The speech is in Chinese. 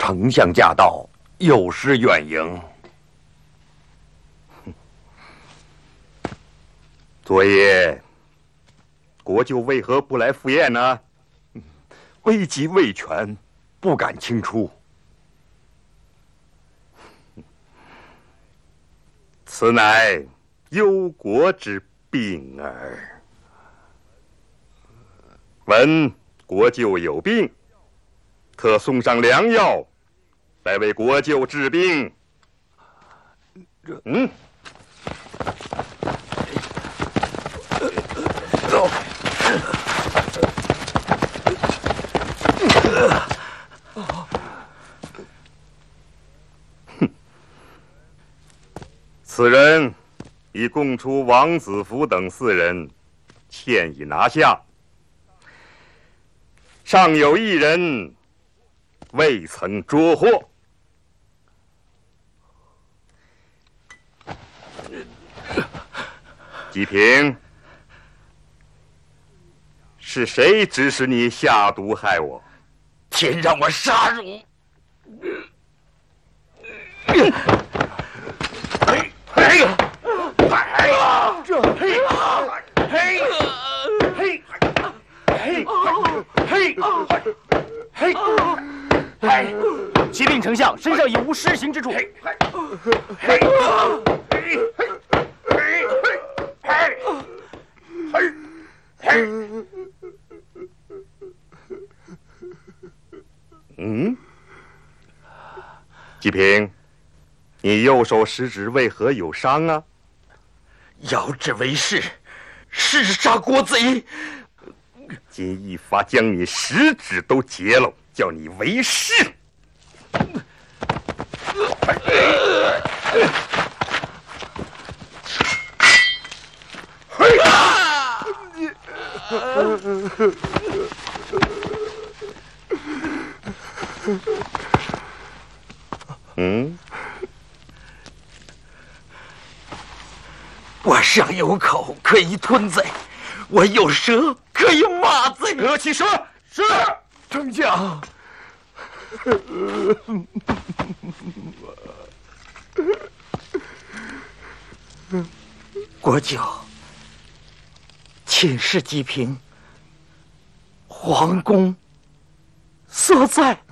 丞相驾到，有失远迎。 左爷，国舅为何不来赴宴呢？ 危急未全，不敢轻出。 此乃忧国之病耳。闻国舅有病，特送上良药，来为国舅治病。此人已供出王子服等4人，现已拿下，尚有1人未曾捉获。吉平，是谁指使你下毒害我？ 天让我杀汝！ 启禀丞相，身上已无施行之处。 吉平，你右手食指为何有伤啊？ 遥指为是，弑杀国贼。 今一发将你食指都截了，叫你为是。 我上有口可以吞贼，我有舌可以骂贼。 得其舌。是， 丞相。国舅，请示吉平，皇宫所在。